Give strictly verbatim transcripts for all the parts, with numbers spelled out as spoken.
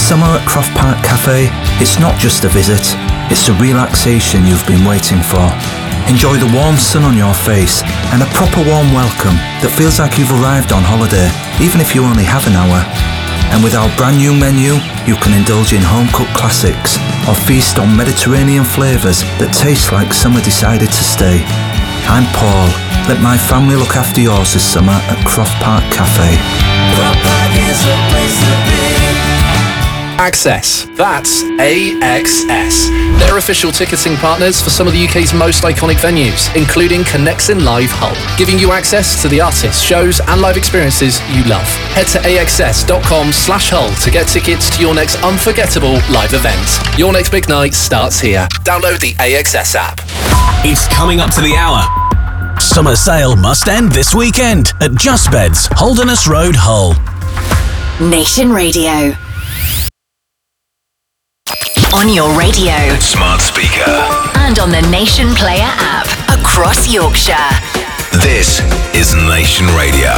Summer at Croft Park Cafe, it's not just a visit, it's the relaxation you've been waiting for. Enjoy the warm sun on your face and a proper warm welcome that feels like you've arrived on holiday, even if you only have an hour. And with our brand new menu, you can indulge in home-cooked classics or feast on Mediterranean flavours that taste like summer decided to stay. I'm Paul. Let my family look after yours this summer at Croft Park Cafe. Croft Park is the place to be. Access. That's A X S. They're official ticketing partners for some of the U K's most iconic venues, including Connexin Live Hull, giving you access to the artists, shows and live experiences you love. Head to axs.com slash hull to get tickets to your next unforgettable live event. Your next big night starts here. Download the A X S app. It's coming up to the hour. Summer sale must end this weekend at Just Beds, Holderness Road, Hull. Nation Radio. On your radio, smart speaker, and on the Nation Player app across Yorkshire. This is Nation Radio.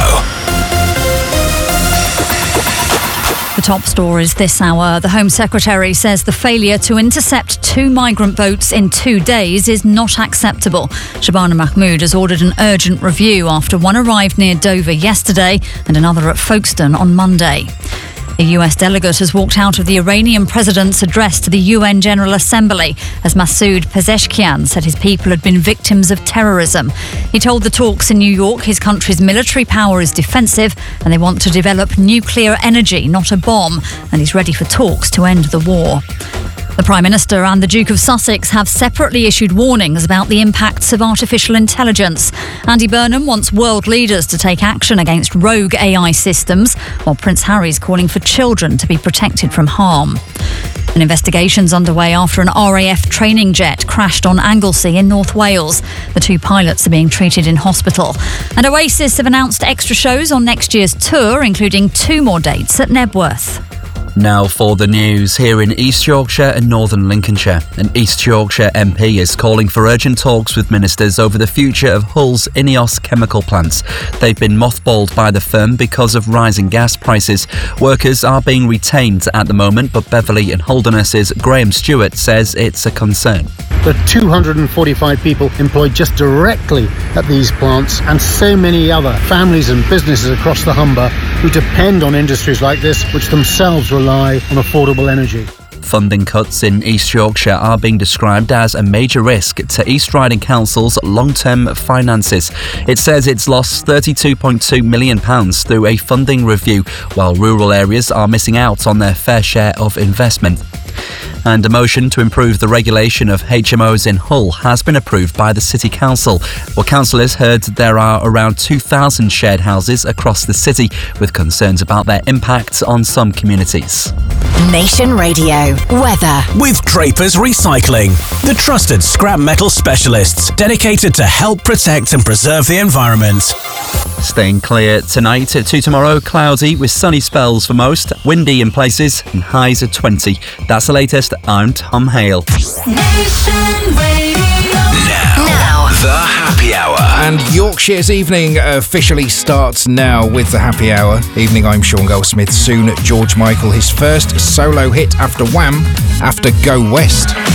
The top stories this hour. The Home Secretary says the failure to intercept two migrant boats in two days is not acceptable. Shabana Mahmood has ordered an urgent review after one arrived near Dover yesterday and another at Folkestone on Monday. A U S delegate has walked out of the Iranian president's address to the U N General Assembly as Masoud Pezeshkian said his people had been victims of terrorism. He told the talks in New York his country's military power is defensive and they want to develop nuclear energy, not a bomb, and he's ready for talks to end the war. The Prime Minister and the Duke of Sussex have separately issued warnings about the impacts of artificial intelligence. Andy Burnham wants world leaders to take action against rogue A I systems, while Prince Harry's calling for children to be protected from harm. An investigation's underway after an R A F training jet crashed on Anglesey in North Wales. The two pilots are being treated in hospital. And Oasis have announced extra shows on next year's tour, including two more dates at Nebworth. Now for the news. Here in East Yorkshire and Northern Lincolnshire, an East Yorkshire M P is calling for urgent talks with ministers over the future of Hull's Ineos chemical plants. They've been mothballed by the firm because of rising gas prices. Workers are being retained at the moment, but Beverley and Holderness's Graham Stewart says it's a concern. There are two hundred forty-five people employed just directly at these plants, and so many other families and businesses across the Humber who depend on industries like this, which themselves rely on affordable energy. Funding cuts in East Yorkshire are being described as a major risk to East Riding Council's long-term finances. It says it's lost thirty-two point two million pounds through a funding review, while rural areas are missing out on their fair share of investment. And a motion to improve the regulation of H M Os in Hull has been approved by the City Council. Well, councillors heard there are around two thousand shared houses across the city, with concerns about their impact on some communities. Nation Radio weather with Draper's Recycling, the trusted scrap metal specialists dedicated to help protect and preserve the environment. Staying clear tonight to tomorrow, cloudy with sunny spells for most, windy in places and highs of twenty. That's the latest. I'm Tom Hale. Nation Radio. Now, now, the happy hour. And Yorkshire's evening officially starts now with the happy hour. Evening, I'm Sean Goldsmith. Soon, George Michael, his first solo hit after Wham, after Go West.